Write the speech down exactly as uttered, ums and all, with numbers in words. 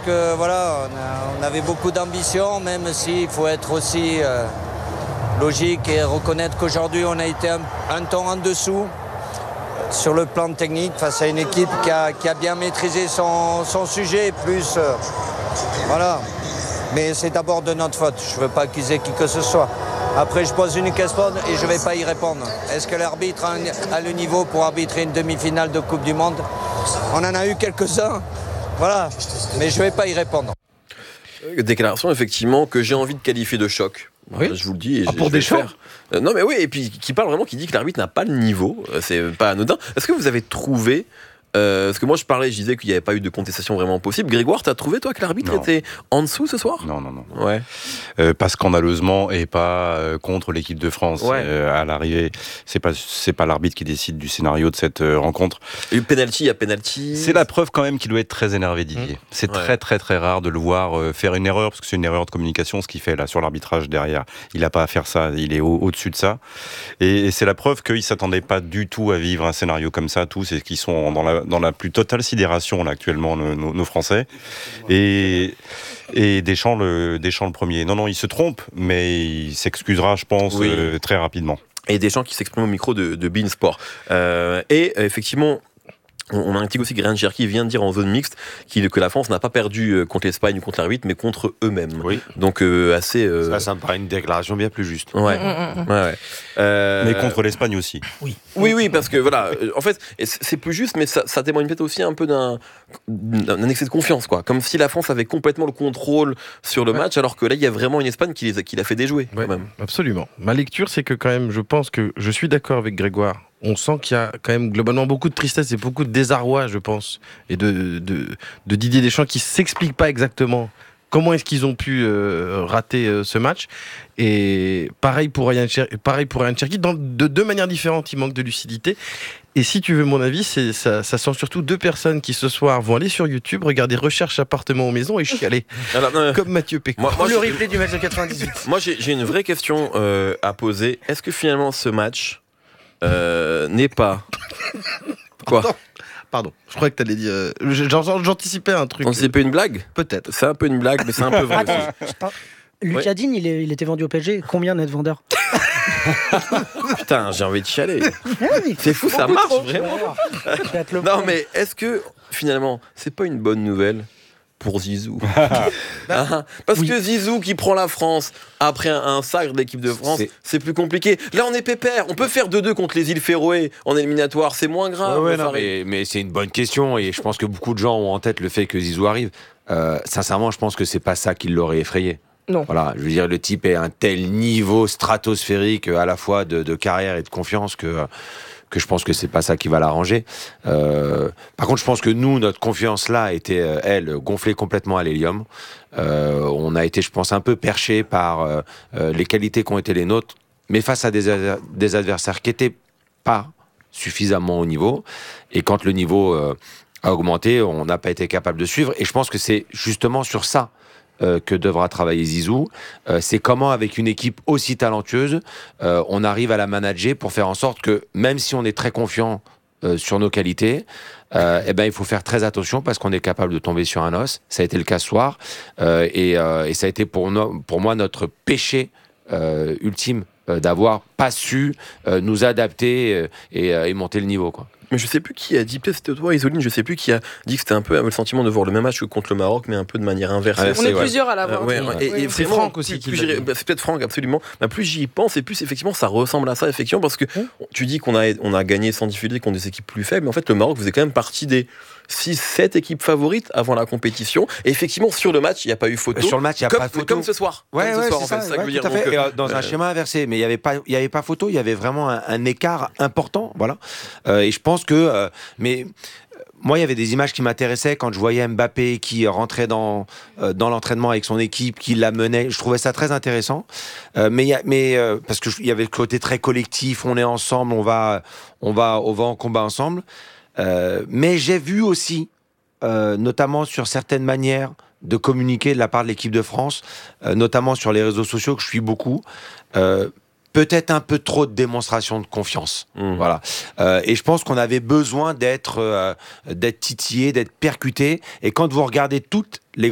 que voilà, on, a, on avait beaucoup d'ambition, même s'il faut être aussi euh, logique et reconnaître qu'aujourd'hui on a été un, un ton en dessous sur le plan technique face à une équipe qui a, qui a bien maîtrisé son, son sujet, plus euh, voilà. Mais c'est d'abord de notre faute. Je ne veux pas accuser qui que ce soit. Après, je pose une question et je ne vais pas y répondre. Est-ce que l'arbitre a, a le niveau pour arbitrer une demi-finale de Coupe du Monde ? On en a eu quelques-uns. Voilà, mais je ne vais pas y répondre. Déclaration effectivement que j'ai envie de qualifier de choc. Oui. Je vous le dis. Et ah, je, pour je des chocs euh, Non mais oui, et puis qui parle vraiment, qui dit que l'arbitre n'a pas le niveau. C'est pas anodin. Est-ce que vous avez trouvé... Euh, parce que moi je parlais, je disais qu'il n'y avait pas eu de contestation vraiment possible. Grégoire, t'as trouvé toi que l'arbitre non. était en dessous ce soir ? Non, non, non. Ouais. Euh, pas scandaleusement et pas euh, contre l'équipe de France. Ouais. Euh, à l'arrivée, c'est pas c'est pas l'arbitre qui décide du scénario de cette euh, rencontre. Il y a eu penalty, il y a penalty. C'est la preuve quand même qu'il doit être très énervé, Didier. Mmh. C'est ouais. très très très rare de le voir euh, faire une erreur, parce que c'est une erreur de communication ce qu'il fait là sur l'arbitrage derrière. Il n'a pas à faire ça, il est au- au-dessus de ça. Et, et c'est la preuve qu'il s'attendait pas du tout à vivre un scénario comme ça. Tous, et qu'ils sont dans la dans la plus totale sidération là actuellement nos, nos, nos Français. Et et Deschamps le Deschamps le premier. Non non, il se trompe, mais il s'excusera, je pense, oui. euh, très rapidement. Et Deschamps qui s'exprime au micro de, de beIN Sport. Euh, et euh, effectivement. On indique aussi que Ryan Cherki vient de dire en zone mixte que la France n'a pas perdu contre l'Espagne ou contre l'arbitre, mais contre eux-mêmes. Oui. Donc euh, assez. Euh... Ça, ça me paraît une déclaration bien plus juste. Ouais. Mmh, mmh. ouais, ouais. Euh... Mais contre l'Espagne aussi. Oui. Oui, oui, parce que voilà. En fait, c'est plus juste, mais ça, ça témoigne peut-être aussi un peu d'un, d'un excès de confiance, quoi. Comme si la France avait complètement le contrôle sur le ouais. match, alors que là, il y a vraiment une Espagne qui, les a, qui l'a fait déjouer. Ouais, quand même. Absolument. Ma lecture, c'est que quand même, je pense que je suis d'accord avec Grégoire. On sent qu'il y a quand même globalement beaucoup de tristesse et beaucoup de désarroi, je pense, et de, de, de Didier Deschamps qui ne s'explique pas exactement comment est-ce qu'ils ont pu euh, rater euh, ce match. Et pareil pour Ryan Cherki, pareil pour Ryan Cherki, dans de deux manières différentes, il manque de lucidité. Et si tu veux mon avis, c'est, ça, ça sent surtout deux personnes qui ce soir vont aller sur YouTube, regarder Recherche appartement aux maisons et chialer. Alors, euh, comme Mathieu Pécot. Moi, moi, le replay du match de quatre-vingt-dix-huit. Moi, j'ai, j'ai une vraie question euh, à poser. Est-ce que finalement ce match Euh, n'est pas. Quoi ? Pardon. Pardon, je crois que t'allais dire. Euh, j'anticipais un truc. Anticipais une blague ? Peut-être. C'est un peu une blague, mais c'est un peu vrai aussi. Lucas ouais. Digne, il, est, il était vendu au P S G. Combien net vendeur ? Putain, j'ai envie de chialer. C'est fou, ça marche vraiment. Non, mais est-ce que finalement, c'est pas une bonne nouvelle pour Zizou? ah, Parce oui. que Zizou qui prend la France après un, un sacre d'équipe de France, c'est... c'est plus compliqué. Là, on est pépère. On peut faire deux deux contre les îles Féroé en éliminatoire. C'est moins grave. Ouais, ouais, non, mais, mais c'est une bonne question et je pense que beaucoup de gens ont en tête le fait que Zizou arrive. Euh, sincèrement, je pense que c'est pas ça qui l'aurait effrayé. Non. Voilà, je veux dire, le type est à un tel niveau stratosphérique à la fois de, de carrière et de confiance que... que je pense que c'est pas ça qui va l'arranger. Euh, par contre, je pense que nous, notre confiance là était, euh, elle, gonflée complètement à l'hélium. Euh, on a été, je pense, un peu perché par euh, euh, les qualités qui ont été les nôtres, mais face à des, a- des adversaires qui étaient pas suffisamment au niveau. Et quand le niveau euh, a augmenté, on n'a pas été capable de suivre. Et je pense que c'est justement sur ça Euh, que devra travailler Zizou, euh, c'est comment avec une équipe aussi talentueuse, euh, on arrive à la manager pour faire en sorte que même si on est très confiant euh, sur nos qualités, euh, eh ben il faut faire très attention parce qu'on est capable de tomber sur un os. Ça a été le cas ce soir euh, et, euh, et ça a été pour, no- pour moi notre péché euh, ultime euh, d'avoir pas su euh, nous adapter euh, et, euh, et monter le niveau, quoi. Mais je sais plus qui a dit, peut-être c'était toi, Isoline, je sais plus qui a dit que c'était un peu le sentiment de voir le même match que contre le Maroc, mais un peu de manière inversée. On est ouais. plusieurs à l'avoir. Euh, ouais, ouais. Et, ouais. et C'est vraiment, Franck aussi plus, qui plus l'a dit. bah, c'est peut-être Franck, absolument. Bah, plus j'y pense, et plus effectivement ça ressemble à ça, effectivement, parce que mmh. tu dis qu'on a, on a gagné sans difficulté contre des équipes plus faibles, mais en fait le Maroc faisait quand même partie des six sept équipes favorites avant la compétition. Et effectivement, sur le match, il n'y a pas eu photo. Sur le match, il n'y a comme, pas de photo. Comme ce soir. Ouais, comme ouais, ce soir, c'est en ça, fait, c'est ça que ouais, je veux tout dire. à fait. Donc, Et, euh, dans euh, un schéma inversé, mais il n'y avait pas, il y avait pas photo. Il y avait vraiment un, un écart important, voilà. Euh, et je pense que, euh, mais. Moi, il y avait des images qui m'intéressaient quand je voyais Mbappé qui rentrait dans, euh, dans l'entraînement avec son équipe, qui la menait. Je trouvais ça très intéressant. Euh, mais y a, mais euh, parce qu'il y avait le côté très collectif, on est ensemble, on va, on va, on va en combat ensemble. Euh, mais j'ai vu aussi, euh, notamment sur certaines manières de communiquer de la part de l'équipe de France, euh, notamment sur les réseaux sociaux, que je suis beaucoup, euh, peut-être un peu trop de démonstration de confiance. Mmh. Voilà. Euh, et je pense qu'on avait besoin d'être, euh, d'être titillé, d'être percuté. Et quand vous regardez toutes les